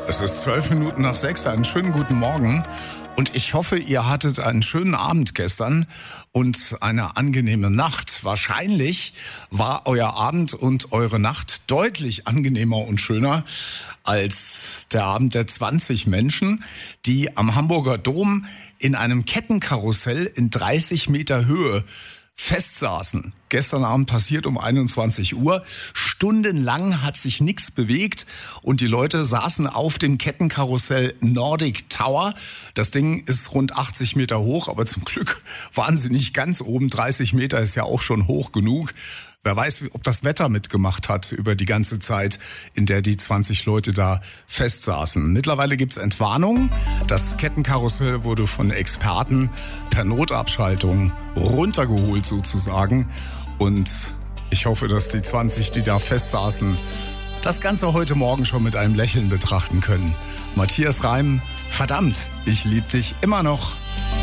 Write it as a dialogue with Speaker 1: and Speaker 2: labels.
Speaker 1: Es ist 6:12. Einen schönen guten Morgen. Und ich hoffe, ihr hattet einen schönen Abend gestern und eine angenehme Nacht. Wahrscheinlich war euer Abend und eure Nacht deutlich angenehmer und schöner als der Abend der 20 Menschen, die am Hamburger Dom in einem Kettenkarussell in 30 Meter Höhe festsaßen. Gestern Abend passiert um 21 Uhr. Stundenlang hat sich nichts bewegt und die Leute saßen auf dem Kettenkarussell Nordic Tower. Das Ding ist rund 80 Meter hoch, aber zum Glück waren sie nicht ganz oben. 30 Meter ist ja auch schon hoch genug. Wer weiß, ob das Wetter mitgemacht hat über die ganze Zeit, in der die 20 Leute da festsaßen. Mittlerweile gibt's Entwarnung. Das Kettenkarussell wurde von Experten per Notabschaltung runtergeholt sozusagen. Und ich hoffe, dass die 20, die da festsaßen, das Ganze heute Morgen schon mit einem Lächeln betrachten können. Matthias Reim, verdammt, ich lieb dich immer noch.